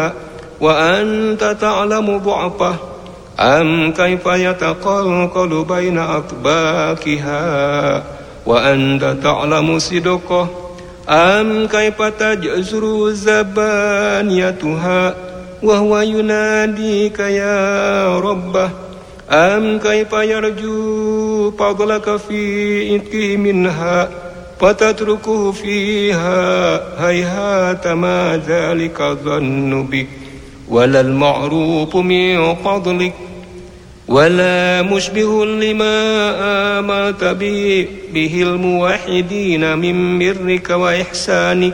وأنت تعلم ضعفه أم كيف يتقلقل بين أطباقها وأنت تعلم صدقه أم كيف تجزر زبانيتها وهو يناديك يا ربه أم كيف يرجو فضلك في إتكه منها فتتركه فيها هيهات ما ذلك الظن بك ولا المعروف من فضلك ولا مشبه لما آمرت به الموحدين من برك وإحسانك